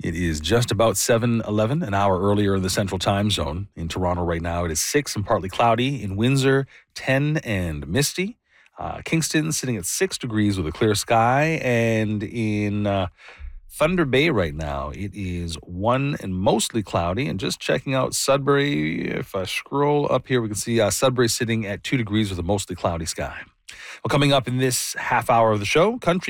It is just about 7:11, an hour earlier in the Central Time Zone. In Toronto right now, it is 6 and partly cloudy. In Windsor, 10 and misty. Kingston sitting at 6 degrees with a clear sky. And in Thunder Bay right now, it is 1 and mostly cloudy. And just checking out Sudbury, if I scroll up here, we can see Sudbury sitting at 2 degrees with a mostly cloudy sky. Well, coming up in this half hour of the show, country